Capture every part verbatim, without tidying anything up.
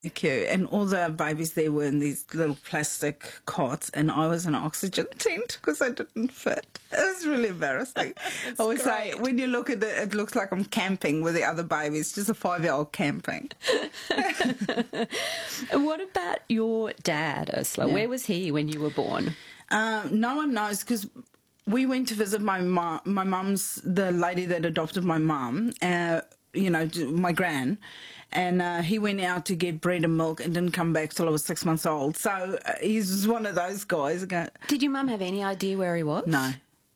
Cute. And all the babies there were in these little plastic cots, and I was in an oxygen tent because I didn't fit. It was really embarrassing. I always say, when you look at it, it looks like I'm camping with the other babies, just a five-year-old camping. What about your dad, Ursula? Yeah. Where was he when you were born? Um, no one knows because we went to visit my mum. My mum's the lady that adopted my mum, uh, you know, my gran. And uh, he went out to get bread and milk and didn't come back till I was six months old. So uh, he's one of those guys. Did your mum have any idea where he was? No.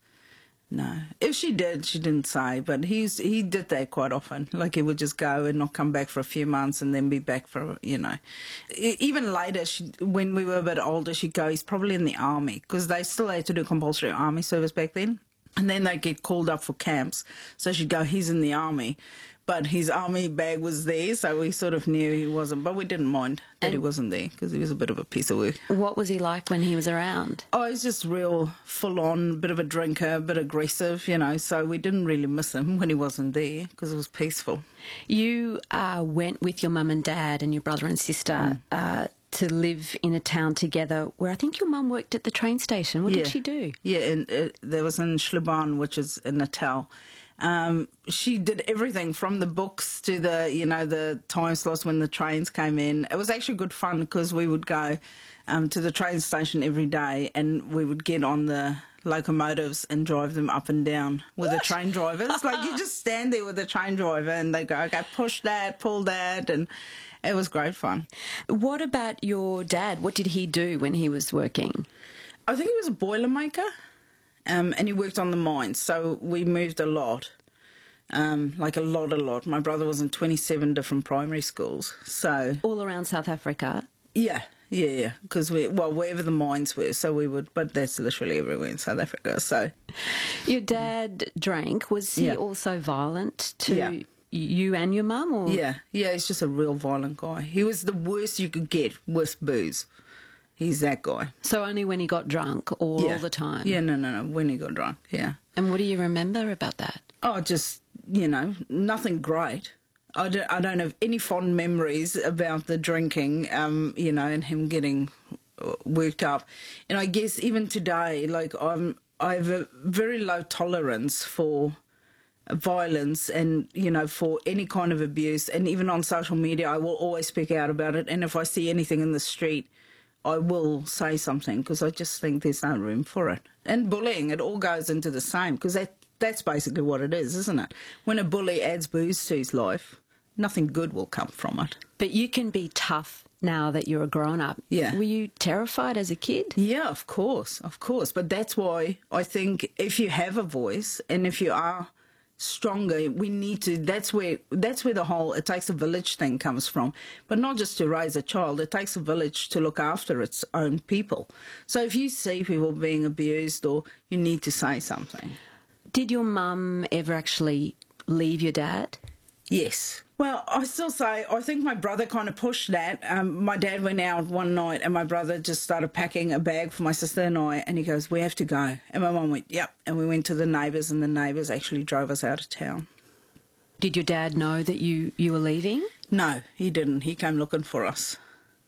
No. If she did, she didn't say. But he's, he did that quite often. Like he would just go and not come back for a few months and then be back for, you know. E- Even later, she, when we were a bit older, she'd go, he's probably in the army. Because they still had to do compulsory army service back then. And then they'd get called up for camps. So she'd go, he's in the army. But his army bag was there, so we sort of knew he wasn't. But we didn't mind that and he wasn't there because he was a bit of a piece of work. What was he like when he was around? Oh, he's just real full-on, bit of a drinker, a bit aggressive, you know. So we didn't really miss him when he wasn't there because it was peaceful. You uh, went with your mum and dad and your brother and sister mm. uh, to live in a town together where I think your mum worked at the train station. What yeah. did she do? Yeah, and uh, there was in Schlübben, which is in Natal. Um, she did everything from the books to the, you know, the time slots when the trains came in. It was actually good fun because we would go um, to the train station every day and we would get on the locomotives and drive them up and down with what? the train drivers. Like you just stand there with the train driver and they go, okay, push that, pull that, and it was great fun. What about your dad? What did he do when he was working? I think he was a boilermaker. Um, and he worked on the mines, so we moved a lot, um, like a lot, a lot. My brother was in twenty-seven different primary schools, so... All around South Africa? Yeah, yeah, yeah, because we, well, wherever the mines were, so we would, but that's literally everywhere in South Africa, so... Your dad drank. Was he yeah. also violent to yeah. you and your mum? Or? Yeah, yeah, he's just a real violent guy. He was the worst you could get with booze. He's that guy. So only when he got drunk or yeah. all the time? Yeah, no, no, no, when he got drunk, yeah. And what do you remember about that? Oh, just, you know, nothing great. I don't, I don't have any fond memories about the drinking, um, you know, and him getting worked up. And I guess even today, like, I'm, I have a very low tolerance for violence and, you know, for any kind of abuse. And even on social media, I will always speak out about it. And if I see anything in the street, I will say something because I just think there's no room for it. And bullying, it all goes into the same because that, that's basically what it is, isn't it? When a bully adds booze to his life, nothing good will come from it. But you can be tough now that you're a grown-up. Yeah. Were you terrified as a kid? Yeah, of course, of course. But that's why I think if you have a voice and if you are stronger, we need to, that's where that's where the whole it takes a village thing comes from, but not just to raise a child. It takes a village to look after its own people. So if you see people being abused, or you need to say something. Did your mum ever actually leave your dad? Yes. Well, I still say, I think my brother kind of pushed that. Um, my dad went out one night and my brother just started packing a bag for my sister and I, and he goes, we have to go. And my mum went, yep. And we went to the neighbours, and the neighbours actually drove us out of town. Did your dad know that you, you were leaving? No, he didn't. He came looking for us.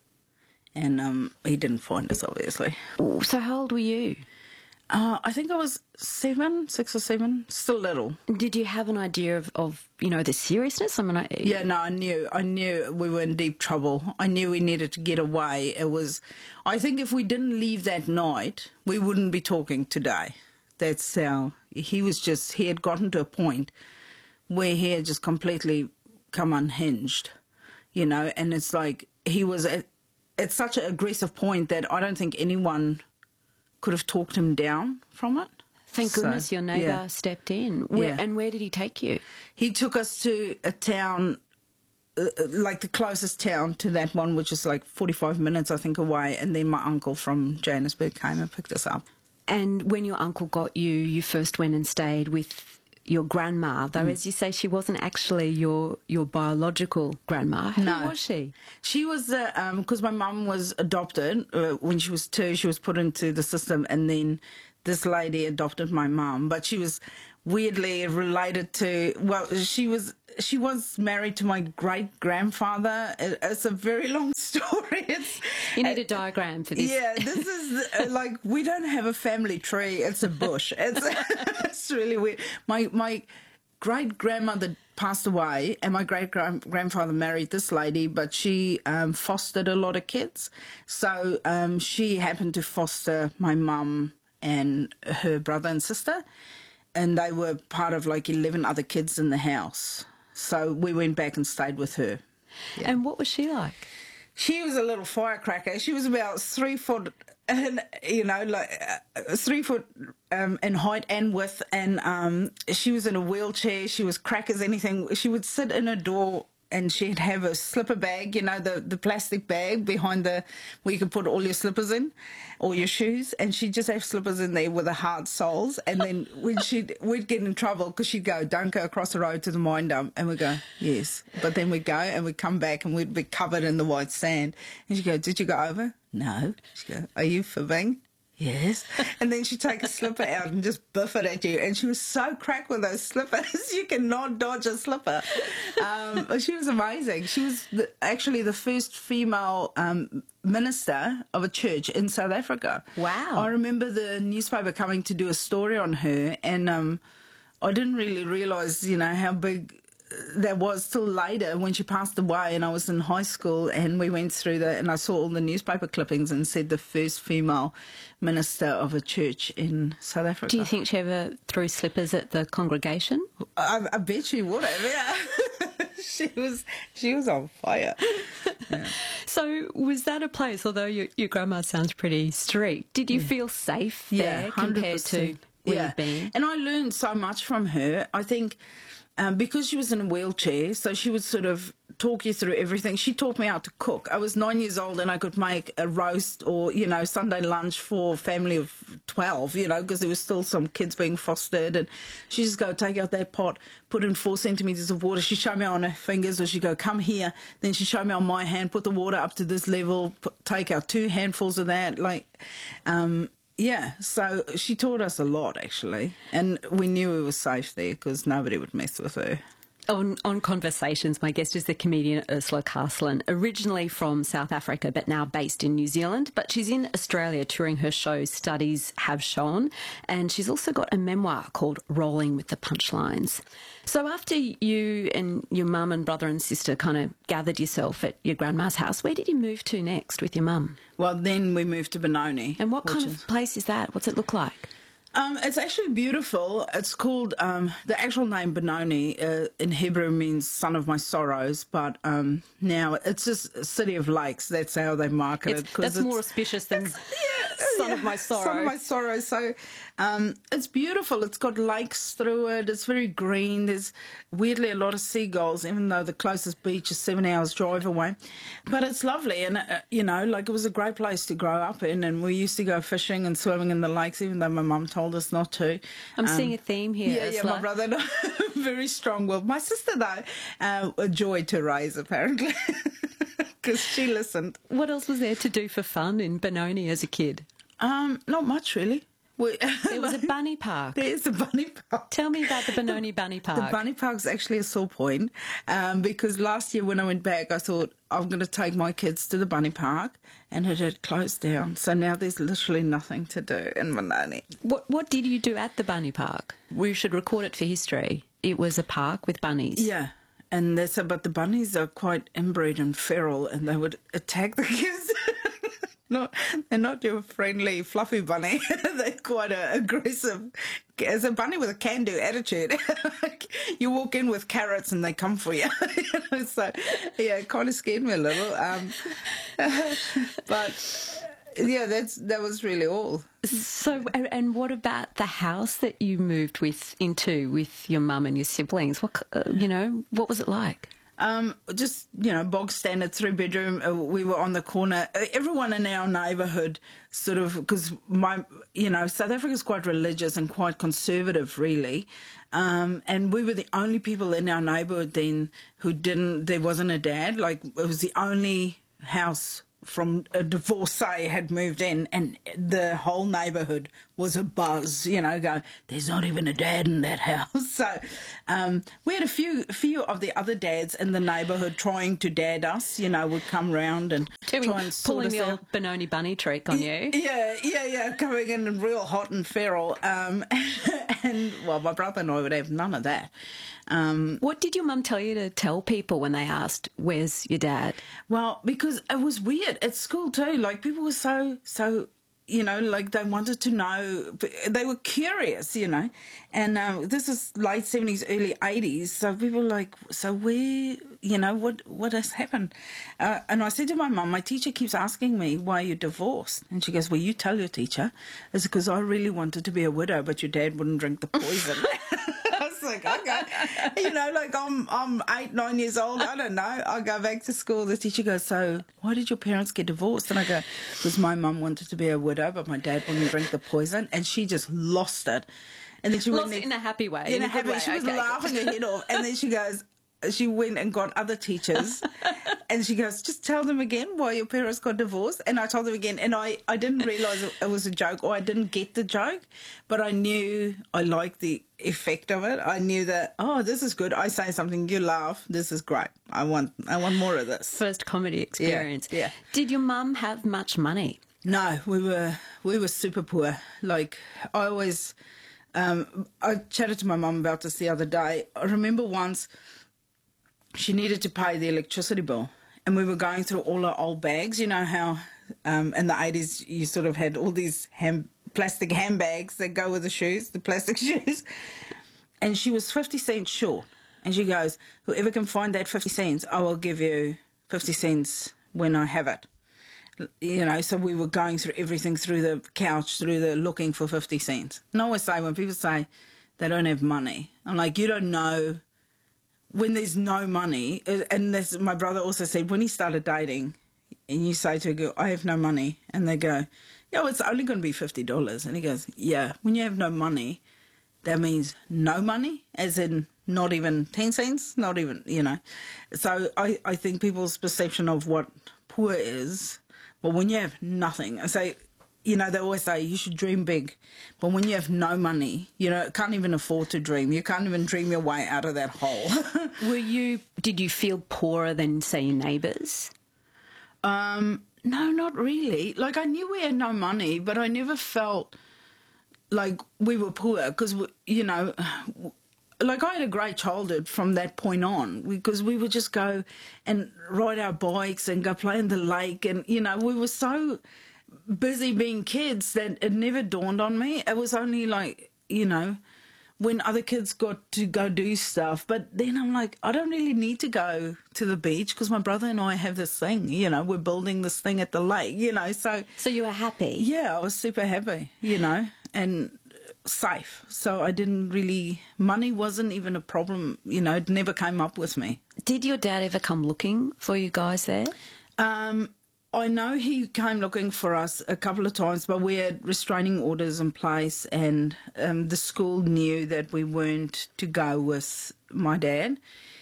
And um, he didn't find us, obviously. So how old were you? Uh, I think I was seven, six or seven, still little. Did you have an idea of, of you know, the seriousness? I mean, I... Yeah, no, I knew. I knew we were in deep trouble. I knew we needed to get away. It was, I think if we didn't leave that night, we wouldn't be talking today. That's how, he was just, he had gotten to a point where he had just completely come unhinged, you know, and it's like, he was at, at such an aggressive point that I don't think anyone could have talked him down from it. Thank So, goodness your neighbour yeah. stepped in. Where, Yeah. And where did he take you? He took us to a town, uh, like the closest town to that one, which is like forty-five minutes, I think, away. And then my uncle from Johannesburg came and picked us up. And when your uncle got you, you first went and stayed with your grandma, though, mm. as you say, she wasn't actually your your biological grandma. Who No. was she? She was, because uh, um, my mum was adopted. Uh, when she was two, she was put into the system, and then this lady adopted my mum. But she was weirdly related to, well, she was she was married to my great grandfather. It, it's a very long story. It's, You need a diagram for this. yeah, this is uh, like, we don't have a family tree. It's a bush. It's it's really weird. My my great grandmother passed away, and my great grandfather married this lady, but she um, fostered a lot of kids. So um, she happened to foster my mum and her brother and sister, and they were part of like eleven other kids in the house. So we went back and stayed with her. Yeah. And what was she like? She was a little firecracker. She was about three foot, and you know, like uh, three foot um, in height and width, and um, she was in a wheelchair. She was crack as anything. She would sit in a door, and she'd have a slipper bag, you know, the, the plastic bag behind the, where you could put all your slippers in, all your shoes, and she'd just have slippers in there with the hard soles. And then when she'd, we'd get in trouble because she'd go, don't go across the road to the mine dump. And we'd go, yes. But then we'd go and we'd come back and we'd be covered in the white sand. And she'd go, did you go over? No. She'd go, are you fibbing? Yes. And then she'd take a slipper out and just biff it at you. And she was so crack with those slippers, you cannot dodge a slipper. Um, she was amazing. She was the, actually the first female um, minister of a church in South Africa. Wow. I remember the newspaper coming to do a story on her, and um, I didn't really realise, you know, how big that was till later when she passed away, and I was in high school, and we went through that, and I saw all the newspaper clippings and said the first female minister of a church in South Africa. Do you think she ever threw slippers at the congregation? I, I bet she would have, yeah. she was she was on fire. Yeah. So was that a place, although your, your grandma sounds pretty strict, did you feel safe there Yeah, compared to where yeah. you've been? And I learned so much from her. I think um, because she was in a wheelchair, so she would sort of talk you through everything. She taught me how to cook. I was nine years old and I could make a roast or, you know, Sunday lunch for a family of twelve, you know, because there was still some kids being fostered. And she just go, take out that pot, put in four centimetres of water. She'd show me on her fingers, or she'd go, come here. Then she'd show me on my hand, put the water up to this level, put, take out two handfuls of that. Like, um, yeah, so she taught us a lot, actually. And we knew we were safe there because nobody would mess with her. On, on Conversations, my guest is the comedian Ursula Castleton, originally from South Africa but now based in New Zealand. But she's in Australia touring her show Studies Have Shown, and she's also got a memoir called Rolling with the Punchlines. So after you and your mum and brother and sister kind of gathered yourself at your grandma's house, where did you move to next with your mum? Well, then we moved to Benoni. And what kind is... of place is that? What's it look like? Um, it's actually beautiful. It's called, um, the actual name Benoni uh, in Hebrew means son of my sorrows, but um, now it's just a city of lakes. That's how they market It's, it. that's it's, more auspicious than yeah, son yeah, of my sorrows. Son of my sorrows. So um, it's beautiful. It's got lakes through it. It's very green. There's weirdly a lot of seagulls, even though the closest beach is seven hours drive away. But it's lovely. And, uh, you know, like it was a great place to grow up in. And we used to go fishing and swimming in the lakes, even though my mum told us not to. I'm um, seeing a theme here. Yeah, yeah, Ursula. my brother, no, very strong-willed. My sister, though, uh, a joy to raise, apparently, because she listened. What else was there to do for fun in Benoni as a kid? Um, not much, really. We, There was a bunny park. There's a bunny park. Tell me about the Benoni Bunny Park. The bunny park's actually a sore point um, because last year when I went back, I thought I'm going to take my kids to the bunny park, and it had closed down. So now there's literally nothing to do in Benoni. What What did you do at the bunny park? We should record it for history. It was a park with bunnies. Yeah. And that's but the bunnies are quite inbred and feral, and they would attack the kids. Not, they're not your friendly, fluffy bunny. They're quite a, aggressive. It's a bunny with a can-do attitude. You walk in with carrots and they come for you. You know, so, yeah, it kind of scared me a little. Um, but, yeah, that's that was really all. So, and, and what about the house that you moved with into with your mum and your siblings? What uh, you know, what was it like? Um, just, you know, bog standard three bedroom. Uh, we were on the corner. Uh, everyone in our neighbourhood sort of, because my, you know, South Africa's quite religious and quite conservative, really. Um, and we were the only people in our neighbourhood then who didn't, there wasn't a dad. Like, it was the only house from a divorcee had moved in, and the whole neighbourhood was a buzz, you know, going, there's not even a dad in that house. So um, we had a few few of the other dads in the neighbourhood trying to dad us, you know, would come round and Doing, try and sort pulling us the out. old Benoni bunny trick on you. Yeah, yeah, yeah, coming in and real hot and feral. Um, and, well, my brother and I would have none of that. Um, What did your mum tell you to tell people when they asked, where's your dad? well, because it was weird at school too. Like, people were so, so, you know, like they wanted to know. They were curious, you know. And uh, this is late seventies, early eighties. So people were like, so where, you know, what, what has happened? Uh, and I said to my mum, my teacher keeps asking me, why are you divorced? And she goes, well, you tell your teacher. It's because I really wanted to be a widow, but your dad wouldn't drink the poison. I was like, okay. You know, like I'm I'm eight, nine years old. I don't know. I go back to school. The teacher goes, so why did your parents get divorced? And I go, because my mum wanted to be a widow, but my dad wouldn't drink the poison. And she just lost it. And then she Lost went it in a happy way. In, In a a good happy way. She was Okay, good. laughing her head off. And then she goes, she went and got other teachers and she goes, just tell them again why your parents got divorced. And I told them again, and I, I didn't realise it, it was a joke, or I didn't get the joke, but I knew I liked the effect of it. I knew that, oh, this is good. I say something, you laugh. This is great. I want I want more of this. First comedy experience. yeah. Did your mum have much money? No, we were we were super poor. Like, I always, um, I chatted to my mum about this the other day. I remember once she needed to pay the electricity bill, and we were going through all our old bags. You know how um, in the eighties you sort of had all these ham, plastic handbags that go with the shoes, the plastic shoes. And she was fifty cents short. And she goes, whoever can find that fifty cents, I will give you fifty cents when I have it. You know, so we were going through everything, through the couch, through the looking for fifty cents. And I always say, when people say they don't have money, I'm like, you don't know when there's no money. And this, my brother also said, when he started dating, and you say to a girl, I have no money, and they go, yeah, well, it's only going to be fifty dollars. And he goes, yeah, when you have no money, that means no money, as in not even ten cents, not even, you know. So I, I think people's perception of what poor is, well, when you have nothing, I say, you know, they always say you should dream big, but when you have no money, you know, can't even afford to dream. You can't even dream your way out of that hole. Were you? Did you feel poorer than, say, your neighbours? Um, no, not really. Like, I knew we had no money, but I never felt like we were poor because, you know, like I had a great childhood from that point on, because we would just go and ride our bikes and go play in the lake, and, you know, we were so busy being kids that it never dawned on me. It was only like, you know, when other kids got to go do stuff. But then I'm like, I don't really need to go to the beach because my brother and I have this thing, you know, we're building this thing at the lake, you know. So, So you were happy? yeah, I was super happy, you know, and safe. So I didn't really, money wasn't even a problem, you know, it never came up with me. Did your dad ever come looking for you guys there? Um, I know he came looking for us a couple of times, but we had restraining orders in place, and um, the school knew that we weren't to go with my dad.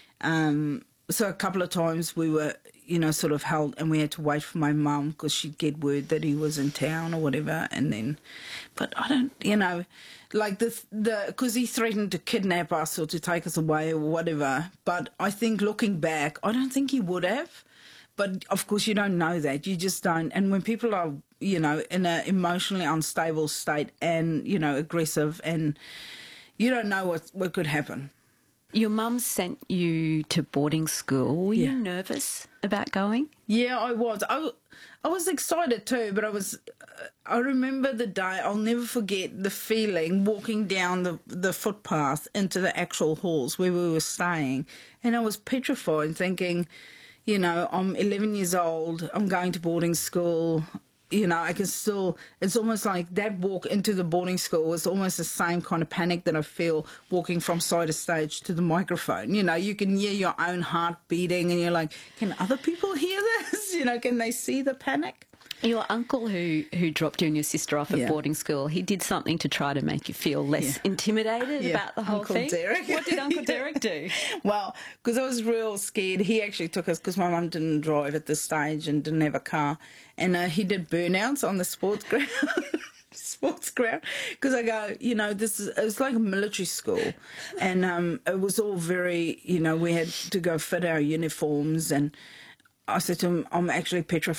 Um, so a couple of times we were, you know, sort of held, and we had to wait for my mum because she'd get word that he was in town or whatever. And then, but I don't, you know, like the, the, because he threatened to kidnap us or to take us away or whatever. But I think looking back, I don't think he would have. But, of course, you don't know that. You just don't. And when people are, you know, in an emotionally unstable state and, you know, aggressive, and you don't know what, what could happen. Your mum sent you to boarding school. Were Yeah. you nervous about going? Yeah, I was. I, I was excited too, but I was... Uh, I remember the day, I'll never forget the feeling walking down the, the footpath into the actual halls where we were staying. And I was petrified, thinking... You know, I'm eleven years old, I'm going to boarding school, you know, I can still, it's almost like that walk into the boarding school is almost the same kind of panic that I feel walking from side of stage to the microphone. You know, you can hear your own heart beating and you're like, can other people hear this? You know, can they see the panic? Your uncle who, who dropped you and your sister off at Yeah. boarding school, he did something to try to make you feel less Yeah. intimidated Yeah, about the whole Uncle thing. Derek. What did Uncle Derek do? Well, because I was real scared. He actually took us, because my mum didn't drive at this stage and didn't have a car. And uh, he did burnouts on the sports ground. sports ground. Because I go, you know, this is, it was like a military school. And um, it was all very, you know, we had to go fit our uniforms. And I said to him, I'm actually petrified.